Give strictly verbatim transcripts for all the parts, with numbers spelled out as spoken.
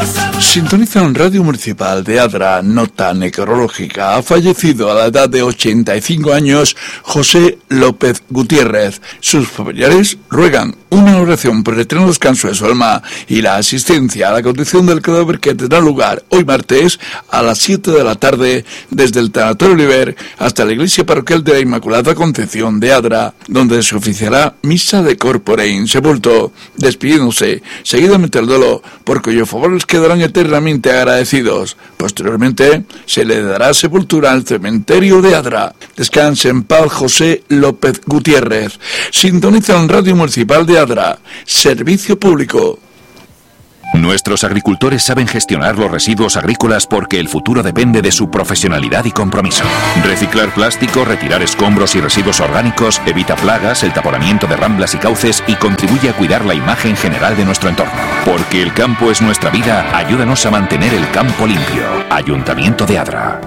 Sintoniza en Radio Municipal de Adra, nota necrológica. Ha fallecido a la edad de ochenta y cinco años José López Gutiérrez. Sus familiares ruegan una oración por el eterno descanso de su alma y la asistencia a la condición del cadáver que tendrá lugar hoy martes a las siete de la tarde desde el Tanatorio Oliver hasta la iglesia parroquial de la Inmaculada Concepción de Adra, donde se oficiará misa de corpore in sepulto, despidiéndose seguidamente el duelo, por cuyo favor les quedarán eternamente agradecidos. Posteriormente se le dará sepultura al cementerio de Adra. Descanse en paz José López Gutiérrez. Sintoniza en Radio Municipal de Adra, servicio público. Nuestros agricultores saben gestionar los residuos agrícolas porque el futuro depende de su profesionalidad y compromiso. Reciclar plástico, retirar escombros y residuos orgánicos, evita plagas, el taponamiento de ramblas y cauces y contribuye a cuidar la imagen general de nuestro entorno. Porque el campo es nuestra vida, ayúdanos a mantener el campo limpio. Ayuntamiento de Adra.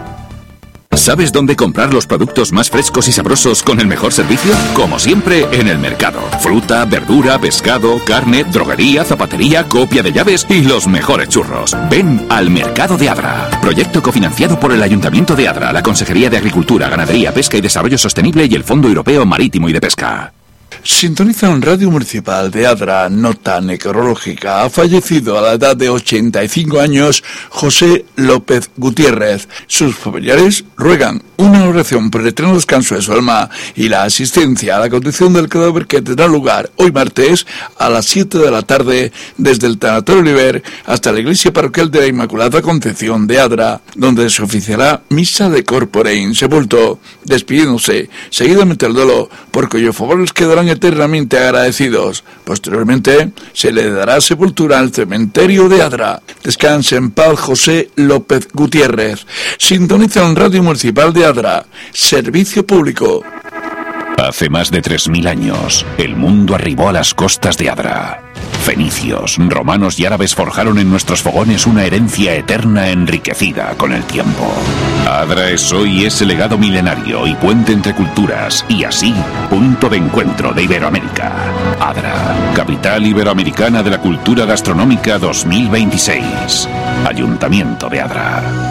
¿Sabes dónde comprar los productos más frescos y sabrosos con el mejor servicio? Como siempre, en el mercado. Fruta, verdura, pescado, carne, droguería, zapatería, copia de llaves y los mejores churros. Ven al Mercado de Adra. Proyecto cofinanciado por el Ayuntamiento de Adra, la Consejería de Agricultura, Ganadería, Pesca y Desarrollo Sostenible y el Fondo Europeo Marítimo y de Pesca. Sintoniza en Radio Municipal de Adra, nota necrológica. Ha fallecido a la edad de ochenta y cinco años José López Gutiérrez. Sus familiares ruegan una oración por el eterno descanso de su alma y la asistencia a la condición del cadáver que tendrá lugar hoy martes a las siete de la tarde desde el Tanatorio Oliver hasta la iglesia parroquial de la Inmaculada Concepción de Adra, donde se oficiará misa de corpore in sepulto, despidiéndose seguidamente el duelo, por cuyo favor les quedarán eternamente agradecidos. Posteriormente se le dará sepultura al cementerio de Adra. Descanse en paz José López Gutiérrez. Sintoniza en Radio Municipal de Adra, servicio público. Hace más de tres mil años, el mundo arribó a las costas de Adra. Fenicios, romanos y árabes forjaron en nuestros fogones una herencia eterna enriquecida con el tiempo. Adra es hoy ese legado milenario y puente entre culturas, y así, punto de encuentro de Iberoamérica. Adra, capital iberoamericana de la cultura gastronómica dos mil veintiséis. Ayuntamiento de Adra.